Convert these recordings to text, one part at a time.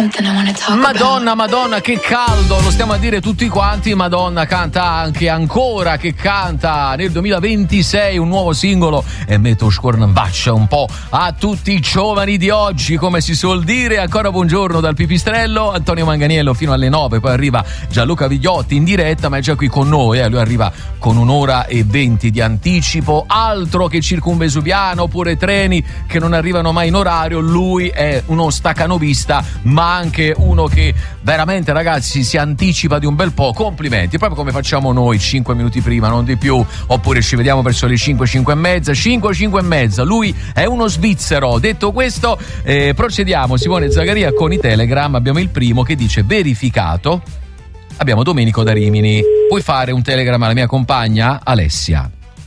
Madonna, che caldo, lo stiamo a dire tutti quanti. Madonna canta anche ancora, che canta nel 2026 un nuovo singolo e metto scornambaccia un po' a tutti i giovani di oggi, come si suol dire. Ancora buongiorno dal Pipistrello, Antonio Manganiello fino alle 9, poi arriva Gianluca Vigliotti in diretta, ma è già qui con noi, lui arriva con 1 ora e 20 di anticipo, altro che circumvesuviano oppure treni che non arrivano mai in orario. Lui è uno stacanovista, ma anche uno che veramente, ragazzi, si anticipa di un bel po'. Complimenti, proprio come facciamo noi 5 minuti prima, non di più, oppure ci vediamo verso le 5 e mezza. Lui è uno svizzero. Detto questo, procediamo, Simone Zagaria, con i Telegram. Abbiamo il primo che dice verificato. Abbiamo Domenico da Rimini. Puoi fare un Telegram alla mia compagna Alessia?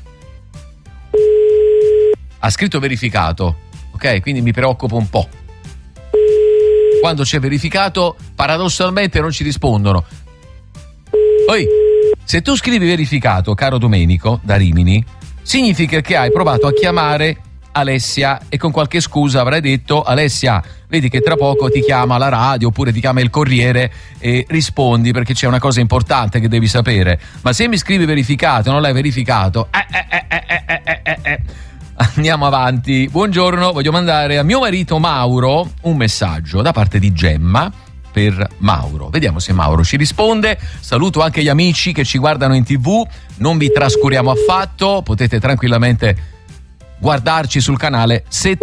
Ha scritto verificato, ok? Quindi mi preoccupo un po'. Quando c'è verificato, paradossalmente non ci rispondono. Poi, se tu scrivi verificato, caro Domenico da Rimini, significa che hai provato a chiamare Alessia e con qualche scusa avrai detto: Alessia, vedi che tra poco ti chiama la radio oppure ti chiama il Corriere e rispondi, perché c'è una cosa importante che devi sapere. Ma se mi scrivi verificato e non l'hai verificato, andiamo avanti. Buongiorno, voglio mandare a mio marito Mauro un messaggio da parte di Gemma per Mauro. Vediamo se Mauro ci risponde. Saluto anche gli amici che ci guardano in TV, non vi trascuriamo affatto, potete tranquillamente guardarci sul canale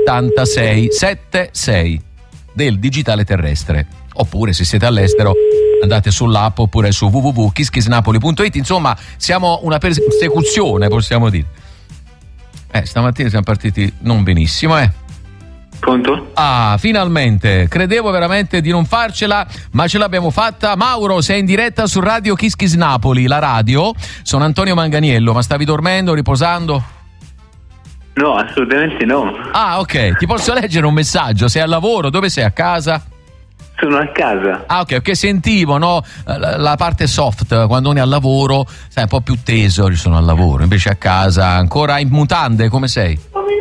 7676 del digitale terrestre, oppure se siete all'estero andate sull'app oppure su www.kisskisnapoli.it. insomma, siamo una persecuzione, possiamo dire. Stamattina siamo partiti non benissimo, Pronto? Ah, finalmente, credevo veramente di non farcela, ma ce l'abbiamo fatta. Mauro, sei in diretta su Radio Kiss Kiss Napoli, la radio. Sono Antonio Manganiello, ma stavi dormendo, riposando? No, assolutamente no. Ah, ok, ti posso leggere un messaggio? Sei al lavoro? Dove sei? A casa? Sono a casa. Ah, ok, sentivo, no? La parte soft, quando uno è al lavoro, sai, un po' più teso, io sono al lavoro, invece a casa ancora in mutande, come sei?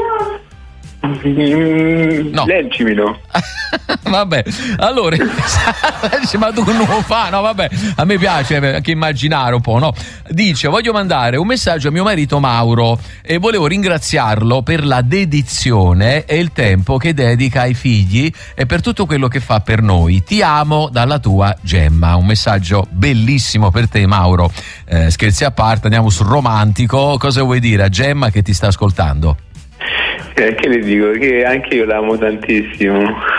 No. Leggimelo. Vabbè, allora ma tu non lo fa, no? Vabbè, a me piace anche immaginare un po', no? Dice: voglio mandare un messaggio a mio marito Mauro e volevo ringraziarlo per la dedizione e il tempo che dedica ai figli e per tutto quello che fa per noi. Ti amo, dalla tua Gemma. Un messaggio bellissimo per te, Mauro. Scherzi a parte, andiamo sul romantico. Cosa vuoi dire a Gemma che ti sta ascoltando? Che le dico? Che anche io l'amo tantissimo.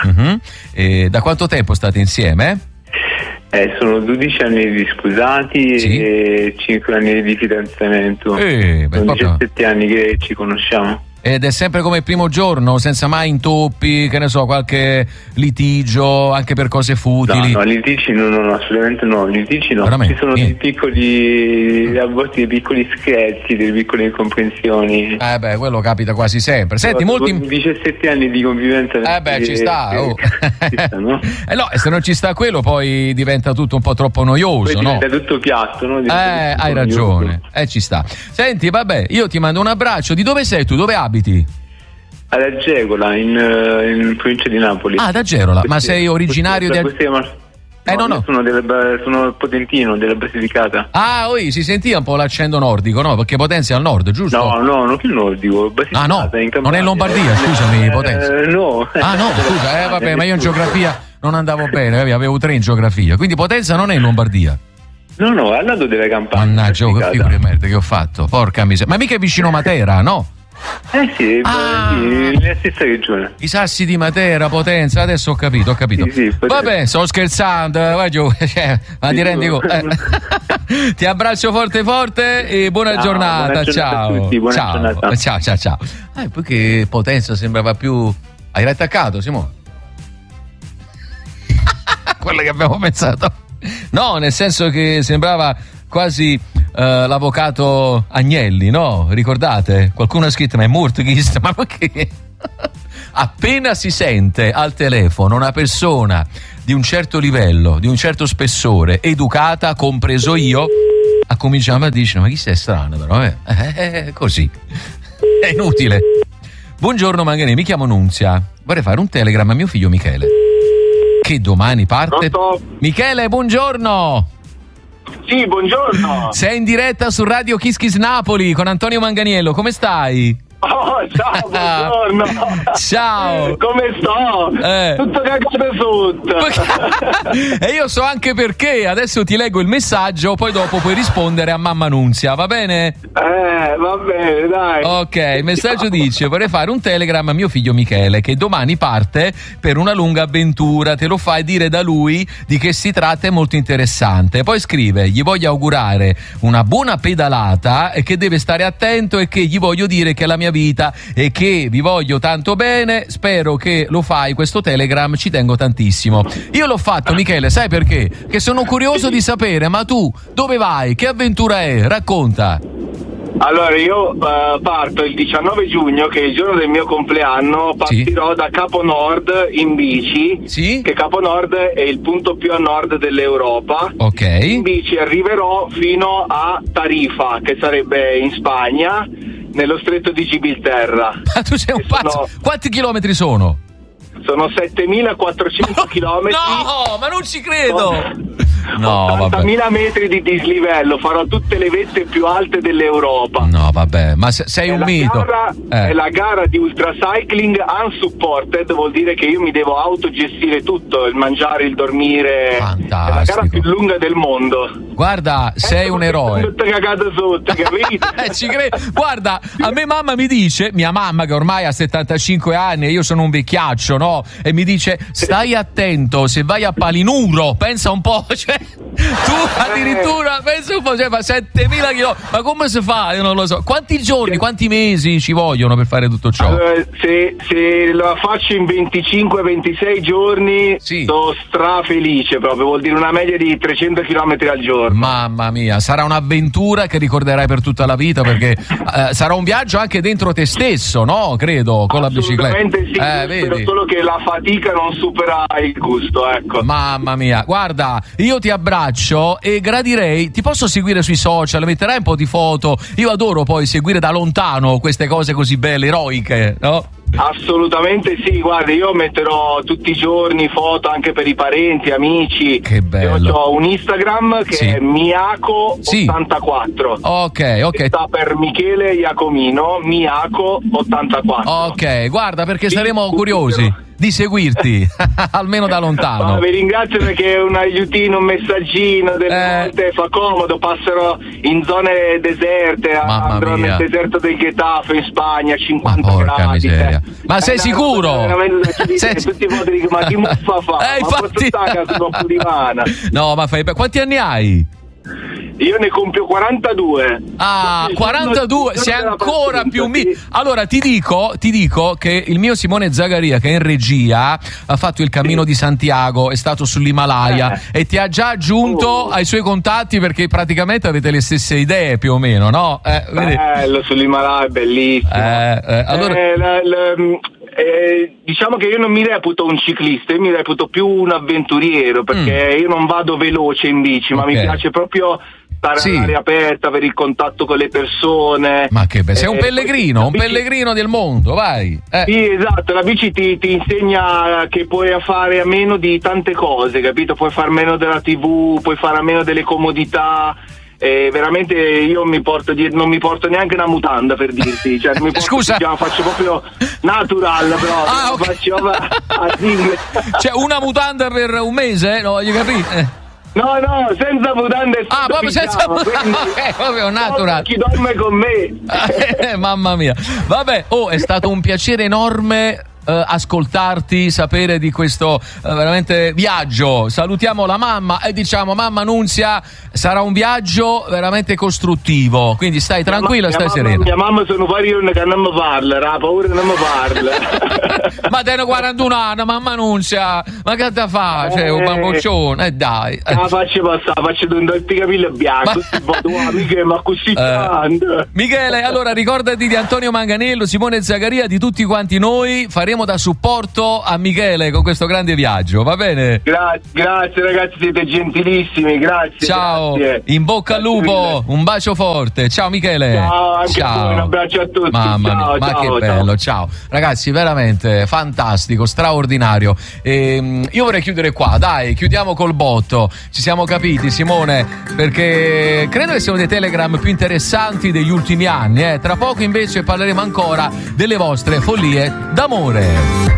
E da quanto tempo state insieme? Sono 12 anni di sposati, sì, e 5 anni di fidanzamento. Sono 17 anni che ci conosciamo. Ed è sempre come il primo giorno, senza mai intoppi, che ne so, qualche litigio anche per cose futili? No, litigi no, assolutamente no, litigi no. Veramente? Ci sono dei piccoli, a volte dei piccoli scherzi, delle piccole incomprensioni. Quello capita quasi sempre. Senti, molti 17 anni di convivenza. Ci sta, ci sta, no? No, e se non ci sta quello poi diventa tutto un po' troppo noioso, poi no? Diventa tutto piatto, no? Hai ragione, ci sta. Senti, vabbè, io ti mando un abbraccio. Di dove sei tu? Dove abiti? Ad Agerola, in provincia di Napoli. Ah, ad Agerola, ma sei originario di Agerola? No. Sono potentino della Basilicata. Ah, si sentiva un po' l'accento nordico, no? Perché Potenza è al nord, giusto? No, non più nordico, Basilicata. Ah, no, non è in Lombardia, scusami, Potenza. No. Ah, no, scusa, vabbè, ma io in geografia non andavo bene, avevo 3 in geografia, quindi Potenza non è in Lombardia. No, al lato della Campania. Mannaggia, che figura di merda che ho fatto, porca miseria. Ma mica è vicino Matera, no? Sì, nella stessa regione. I Sassi di Matera, Potenza, adesso ho capito. Sì, vabbè, sto scherzando, ma ti rendi conto? Ti abbraccio forte e buona giornata. Ciao. Giornata. Ciao. Perché Potenza sembrava più. Hai attaccato, Simone? Quello che abbiamo pensato. No, nel senso che sembrava quasi l'avvocato Agnelli, no? Ricordate? Qualcuno ha scritto: ma è Murtghist, ma perché? Appena si sente al telefono una persona di un certo livello, di un certo spessore, educata, compreso io, cominciamo a dire: ma chi sei strano, però? Così. È inutile. Buongiorno Manganè, mi chiamo Nunzia. Vorrei fare un telegram a mio figlio Michele. che domani parte. Pronto? Michele, buongiorno. Sì, buongiorno. Sei in diretta su Radio Kiss Kiss Napoli con Antonio Manganiello, come stai? Oh, ciao, buongiorno. Ciao. Come sto? Tutto cagato sotto. E io so anche perché. Adesso ti leggo il messaggio, poi dopo puoi rispondere a mamma Nunzia, va bene? Va bene, dai. Ok, il messaggio dice: vorrei fare un telegram a mio figlio Michele che domani parte per una lunga avventura, te lo fai dire da lui di che si tratta, è molto interessante. Poi scrive: gli voglio augurare una buona pedalata e che deve stare attento e che gli voglio dire che la mia vita e che vi voglio tanto bene, spero che lo fai questo telegram, ci tengo tantissimo. Io l'ho fatto, Michele, sai perché? Che sono curioso di sapere, ma tu dove vai? Che avventura è? Racconta. Allora, io parto il 19 giugno, che è il giorno del mio compleanno, partirò da Capo Nord in bici, che Capo Nord è il punto più a nord dell'Europa. Ok. In bici arriverò fino a Tarifa, che sarebbe in Spagna, nello stretto di Gibilterra. Ma tu sei un pazzo? Quanti chilometri sono? Sono 7.400 chilometri. No, ma non ci credo! No, 80.000 metri di dislivello, farò tutte le vette più alte dell'Europa. No, vabbè, ma sei un mito. È la gara di ultracycling unsupported, vuol dire che io mi devo autogestire tutto, il mangiare, il dormire. Fantastico. È la gara più lunga del mondo. Guarda, sei un eroe. Tutto cagato sotto, capito? Ci credo. Guarda, a me mamma mi dice, mia mamma che ormai ha 75 anni e io sono un vecchiaccio, no? E mi dice: stai attento, se vai a Palinuro, pensa un po', cioè, tu addirittura pensa un po', cioè, fa 7.000 km, ma come si fa? Io non lo so. Quanti giorni, quanti mesi ci vogliono per fare tutto ciò? Allora, se la faccio in 25-26 giorni, sto strafelice proprio, vuol dire una media di 300 km al giorno. Mamma mia, sarà un'avventura che ricorderai per tutta la vita, perché sarà un viaggio anche dentro te stesso, no? Credo, con la bicicletta. Assolutamente sì, vedi? Solo che la fatica non supera il gusto, ecco. Mamma mia, guarda, io ti abbraccio e gradirei, ti posso seguire sui social, metterai un po' di foto, io adoro poi seguire da lontano queste cose così belle, eroiche, no? Assolutamente sì, guarda, io metterò tutti i giorni foto anche per i parenti, amici. Che bello. Io ho un Instagram che è Miaco84. Ok. Sta per Michele Iacomino, Miaco84. Ok, guarda, perché saremo curiosi di seguirti almeno da lontano. Ma vi ringrazio perché un aiutino, un messaggino delle volte fa comodo. Passerò in zone deserte, andrò nel deserto del Getafe in Spagna, 50 gradi. Miseria. Ma sei sicuro? Tutti dicono: ma chi muffa fa? Infatti... No, ma quanti anni hai? Io ne compio 42. 42, sei ancora più Allora ti dico che il mio Simone Zagaria, che è in regia, ha fatto il cammino di Santiago, è stato sull'Himalaya e ti ha già aggiunto ai suoi contatti, perché praticamente avete le stesse idee più o meno, no? Bello, sull'Himalaya è bellissimo. Allora... diciamo che io non mi reputo un ciclista, io mi reputo più un avventuriero, perché io non vado veloce in bici, ma mi piace proprio stare all'aria aperta, per il contatto con le persone. Ma che bello, sei un pellegrino, pellegrino del mondo, vai. Sì, esatto, la bici ti insegna che puoi fare a meno di tante cose, capito? Puoi fare meno della TV, puoi fare a meno delle comodità. Veramente io non mi porto neanche una mutanda, per dirti, cioè, scusa, faccio proprio natural, però faccio cioè una mutanda per un mese, no, voglio capire. No, senza mutande. Proprio senza mutande. Proprio natural. Chi dorme con me. Mamma mia. Vabbè, è stato un piacere enorme ascoltarti, sapere di questo veramente viaggio. Salutiamo la mamma e diciamo: mamma Nunzia, sarà un viaggio veramente costruttivo, quindi stai tranquilla, stai serena. Mia mamma sono vari giorni che non mi parla, ha paura che non mi parla. Ma te ne 41 anni, mamma Nunzia, ma che te fa? Cioè, un bamboccione, dai. La faccio passare, faccio un capello bianco, ma così tanto. Michele, allora ricordati di Antonio Manganiello, Simone Zagaria, di tutti quanti noi. Faremo Faremo da supporto a Michele con questo grande viaggio, va bene? Grazie ragazzi, siete gentilissimi, grazie. Ciao, grazie. In bocca al lupo, un bacio forte. Ciao Michele. Ciao, anche a voi, un abbraccio a tutti. Mamma mia, ma che bello, ciao. Ragazzi, veramente fantastico, straordinario. Io vorrei chiudere qua, dai, chiudiamo col botto. Ci siamo capiti, Simone, perché credo che siano dei Telegram più interessanti degli ultimi anni. Tra poco invece parleremo ancora delle vostre follie d'amore.